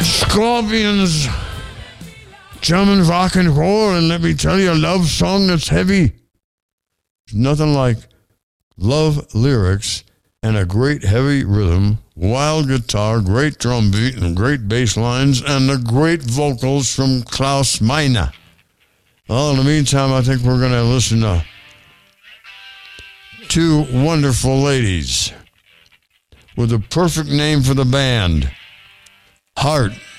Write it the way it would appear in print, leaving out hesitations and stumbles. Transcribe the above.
Scorpions, German rock and roll, and let me tell you, a love song that's heavy. There's nothing like love lyrics and a great heavy rhythm, wild guitar, great drum beat, and great bass lines, and the great vocals from Klaus Meine. Well, in the meantime, I think we're going to listen to two wonderful ladies with a perfect name for the band, Heart